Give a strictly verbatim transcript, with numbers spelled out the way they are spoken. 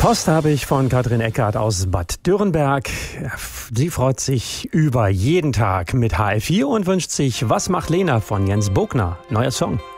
Post habe ich von Katrin Eckert aus Bad Dürrenberg. Sie freut sich über jeden Tag mit H F vier und wünscht sich "Was macht Lena" von Jens Bogner. Neuer Song.